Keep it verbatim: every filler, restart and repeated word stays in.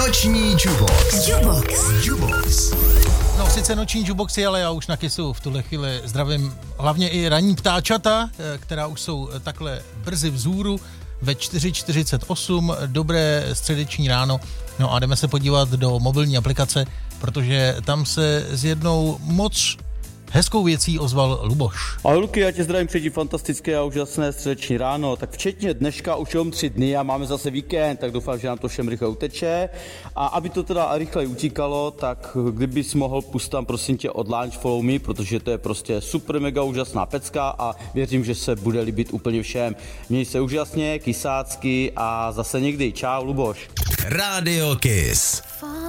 Noční Jubox. Jubox. Jubox. No sice noční juboxy, ale já už na Kissu v tuhle chvíli zdravím hlavně i ranní ptáčata, která už jsou takhle brzy vzhůru ve čtyři čtyřicet osm. Dobré středeční ráno. No a jdeme se podívat do mobilní aplikace, protože tam se s jednou moc hezkou věcí ozval Luboš. Ahoj Luky, já tě zdravím, přeji fantastické a úžasné středeční ráno. Tak včetně dneška už jenom tři dny a máme zase víkend, tak doufám, že nám to všem rychle uteče. A aby to teda rychle utíkalo, tak kdybys mohl pustit tam prosím tě od Launch Follow Me, protože to je prostě super mega úžasná pecka a věřím, že se bude líbit úplně všem. Měj se úžasně, kysácky a zase někdy. Čau Luboš. Radio Kiss.